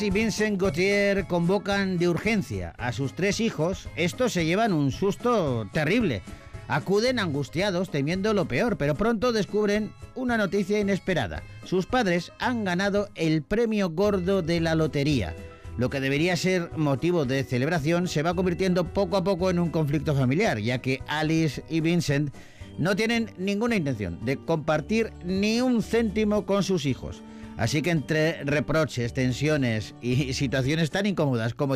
y Vincent Gauthier convocan de urgencia a sus 3 hijos. Estos se llevan un susto terrible. Acuden angustiados temiendo lo peor, pero pronto descubren una noticia inesperada. Sus padres han ganado el premio gordo de la lotería. Lo que debería ser motivo de celebración se va convirtiendo poco a poco en un conflicto familiar, ya que Alice y Vincent no tienen ninguna intención de compartir ni un céntimo con sus hijos. Así que entre reproches, tensiones y situaciones tan incómodas como